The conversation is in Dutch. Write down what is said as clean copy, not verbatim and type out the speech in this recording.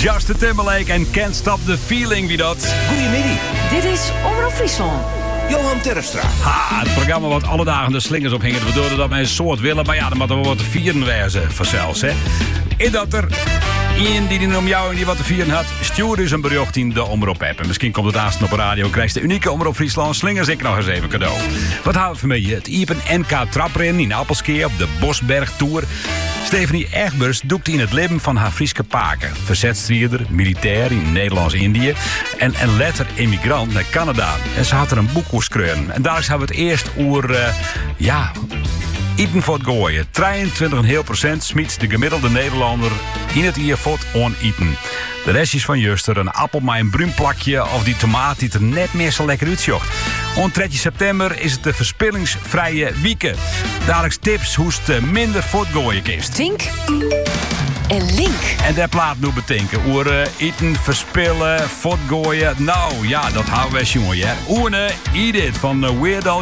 Justin Timberlake en Can't Stop the Feeling, wie dat? Goedemiddag. Dit is Omroep Friesland. Johan Terpstra. Het programma wat alle dagen de slingers ophingen. Dat bedoelde dat mijn soort willen, maar ja, dan moeten we wat te vieren wezen vanzelfs, hè. En dat er iemand die om jou en die wat te vieren had, stuur dus een bericht in de Omroep-app. En misschien komt het aanstaan op de radio, krijgt de unieke Omroep Friesland slingers ik nog eens even cadeau. Wat houden we mee? Het Iepen NK traprennen in Appelskeer op de Bosberg Tour. Stephanie Egbers doekt in het leven van haar Frieske paken. Verzetstrijder, militair in Nederlands-Indië en later emigrant naar Canada. En ze had er een boek over schreven. En daar hebben we het eerst over, eten voor het gooien. 23,5% smiet de gemiddelde Nederlander in het iervot on eten. De restjes van juster, een appel met een bruin plakje of die tomaat die er net meer zo lekker uitzocht. On 3 september is het de verspillingsvrije weekend. Dagelijks tips hoe het minder voortgooien kist. Vink en Link. En daar plaat nu betinken. Oer eten, verspillen, voortgooien. Nou ja, dat houden we jongen. Oene, eat it van Weird Al